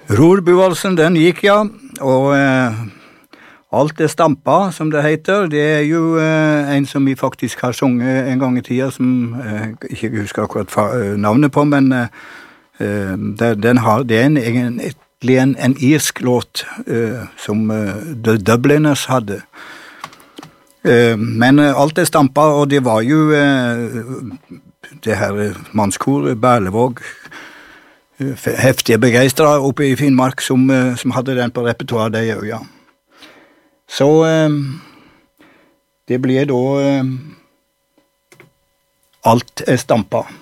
Rorbuvalsen, den gikk, ja, og alt stampa, som det heter. Det jo en som vi faktisk har sunget en gang i tida, som jeg ikke husker akkurat navnet på, men det egentlig en irsk låt som The Dubliners hadde. Men alt stampa, og det var jo det her mannskoret Berlevåg, heftige begeistere oppe i Finnmark som hadde den på repertoar, det jo, ja. Så det ble da alt stampa.